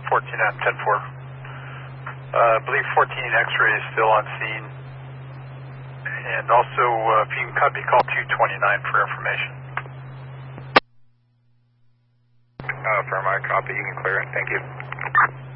14 at 10-4. I believe 14 X-ray is still on scene. And also, if you can copy call 229 for information. For my copy, you can clear it. Thank you.